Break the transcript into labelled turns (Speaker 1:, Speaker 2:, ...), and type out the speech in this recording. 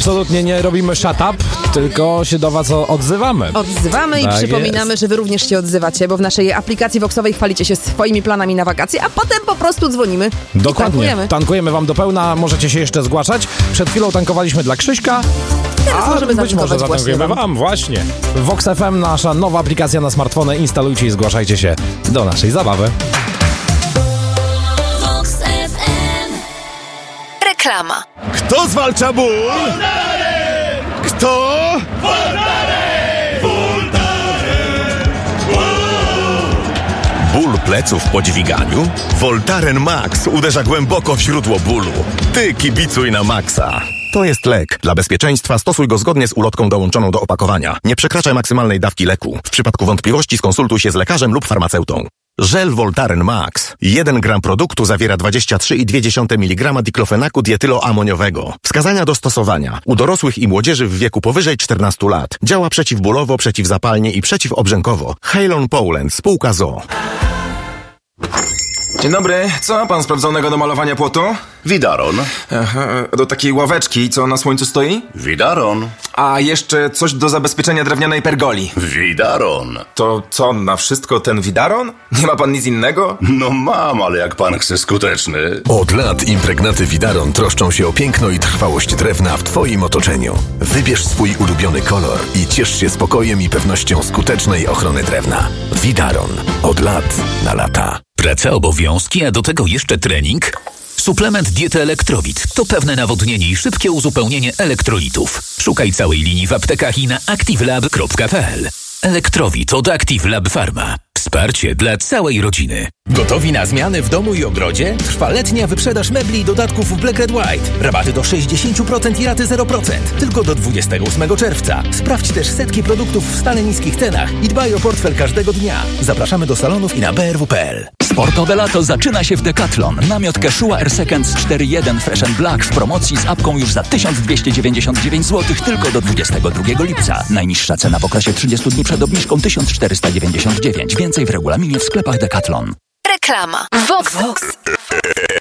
Speaker 1: absolutnie nie robimy shut up, tylko się do was odzywamy.
Speaker 2: Odzywamy i przypominamy, że wy również się odzywacie, bo w naszej aplikacji Voxowej chwalicie się swoimi planami na wakacje, a potem po prostu dzwonimy.
Speaker 1: Dokładnie.
Speaker 2: I
Speaker 1: tankujemy wam do pełna, możecie się jeszcze zgłaszać. Przed chwilą tankowaliśmy dla Krzyśka.
Speaker 2: Teraz możemy
Speaker 1: być może zatankujemy wam, właśnie. Vox FM, nasza nowa aplikacja na smartfony. Instalujcie i zgłaszajcie się do naszej zabawy.
Speaker 3: Vox FM. Reklama.
Speaker 4: Kto zwalcza ból? Kto? Ból pleców po dźwiganiu? Voltaren Max uderza głęboko w źródło bólu. Ty kibicuj na maksa. To jest lek. Dla bezpieczeństwa stosuj go zgodnie z ulotką dołączoną do opakowania. Nie przekraczaj maksymalnej dawki leku. W przypadku wątpliwości skonsultuj się z lekarzem lub farmaceutą. Żel Voltaren Max. 1 gram produktu zawiera 23,2 mg diklofenaku dietyloamoniowego. Wskazania do stosowania. U dorosłych i młodzieży w wieku powyżej 14 lat. Działa przeciwbólowo, przeciwzapalnie i przeciwobrzękowo. Halon Poland, spółka ZOO.
Speaker 5: Dzień dobry, co ma pan sprawdzonego do malowania płotu?
Speaker 6: Widaron.
Speaker 5: Aha, do takiej ławeczki, co na słońcu stoi?
Speaker 6: Widaron.
Speaker 5: A jeszcze coś do zabezpieczenia drewnianej pergoli.
Speaker 6: Widaron.
Speaker 5: To co, na wszystko ten widaron? Nie ma pan nic innego?
Speaker 6: No mam, ale jak pan chce skuteczny.
Speaker 7: Od lat impregnaty Widaron troszczą się o piękno i trwałość drewna w twoim otoczeniu. Wybierz swój ulubiony kolor i ciesz się spokojem i pewnością skutecznej ochrony drewna. Widaron. Od lat na lata.
Speaker 8: Praca, obowiązki, a do tego jeszcze trening? Suplement diety Elektrowit to pewne nawodnienie i szybkie uzupełnienie elektrolitów. Szukaj całej linii w aptekach i na activelab.pl. Elektrowit od Active Lab Pharma. Wsparcie dla całej rodziny.
Speaker 9: Gotowi na zmiany w domu i ogrodzie? Trwa letnia wyprzedaż mebli i dodatków w Black Red White. Rabaty do 60% i raty 0%. Tylko do 28 czerwca. Sprawdź też setki produktów w stale niskich cenach i dbaj o portfel każdego dnia. Zapraszamy do salonów i na brw.pl.
Speaker 10: Sportowe lato zaczyna się w Decathlon. Namiot Quechua Air Seconds 4.1 Fresh & Black w promocji z apką już za 1299 zł tylko do 22 lipca. Najniższa cena w okresie 30 dni przed obniżką 1499. Więcej w regulaminie w sklepach Decathlon.
Speaker 3: Reklama. Vox.